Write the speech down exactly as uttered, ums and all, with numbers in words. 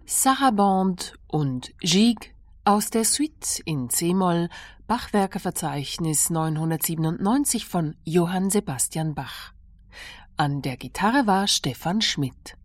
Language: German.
Sarabande und Gigue aus der Suite in c-Moll, Bachwerkeverzeichnis neunhundertsiebenundneunzig von Johann Sebastian Bach. An der Gitarre war Stefan Schmidt.